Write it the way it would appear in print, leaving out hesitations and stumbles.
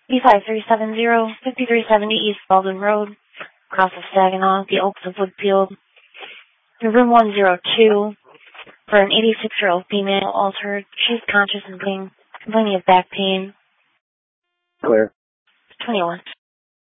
B5370, East Baldwin Road, across of Saginaw, the Oaks of Woodfield. Room 102 for an 86-year-old female altered. She's conscious and complaining of back pain. Clear. 21.